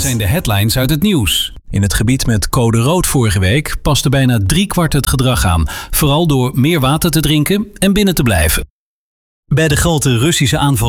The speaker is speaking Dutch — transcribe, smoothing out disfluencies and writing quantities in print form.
zijn de headlines uit het nieuws. In het gebied met code rood vorige week paste bijna 3/4 het gedrag aan. Vooral door meer water te drinken en binnen te blijven. Bij de grote Russische aanval